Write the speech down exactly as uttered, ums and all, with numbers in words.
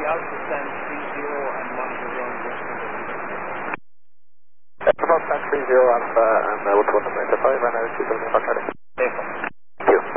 I'll descend three zero and monitor your own distance. Foxtrot three zero Alpha and uh, what's one number? five and two seven five.